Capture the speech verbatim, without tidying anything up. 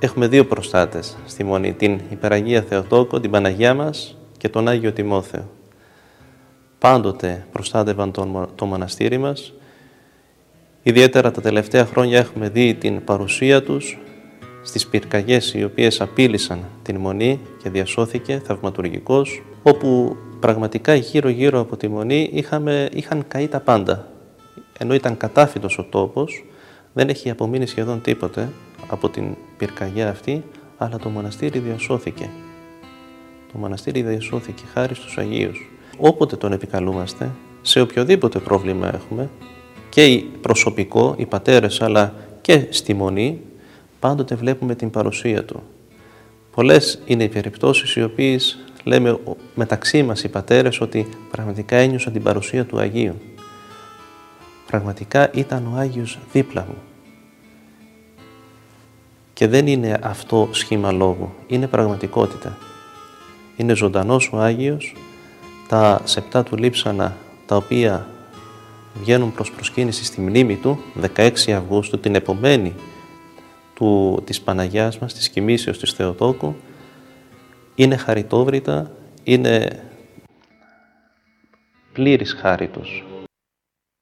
Έχουμε δύο προστάτες στη Μονή, την Υπεραγία Θεοτόκο, την Παναγιά μας και τον Άγιο Τιμόθεο. Πάντοτε προστάτευαν το, το μοναστήρι μας. Ιδιαίτερα τα τελευταία χρόνια έχουμε δει την παρουσία τους στις πυρκαγιές οι οποίες απείλησαν την Μονή και διασώθηκε θαυματουργικώς, όπου πραγματικά γύρω-γύρω από τη Μονή είχαμε, είχαν καεί τα πάντα. Ενώ ήταν κατάφυτος ο τόπος, δεν έχει απομείνει σχεδόν τίποτε από την πυρκαγιά αυτή, αλλά το μοναστήρι διασώθηκε. Το μοναστήρι διασώθηκε χάρη στους Αγίους. Όποτε τον επικαλούμαστε, σε οποιοδήποτε πρόβλημα έχουμε, και οι προσωπικό, οι πατέρες, αλλά και στη Μονή, πάντοτε βλέπουμε την παρουσία του. Πολλές είναι οι περιπτώσεις οι οποίες λέμε μεταξύ μας οι πατέρες ότι πραγματικά ένιωσα την παρουσία του Αγίου. Πραγματικά ήταν ο Άγιος δίπλα μου. Και δεν είναι αυτό σχήμα λόγου, είναι πραγματικότητα. Είναι ζωντανός ο Άγιος, τα σεπτά του λείψανα τα οποία βγαίνουν προς προσκύνηση στη μνήμη του, δεκαέξι Αυγούστου, την επομένη του, της Παναγιάς μας, της Κοιμήσεως της Θεοτόκου, είναι χαριτόβρητα, είναι πλήρης χάριτος.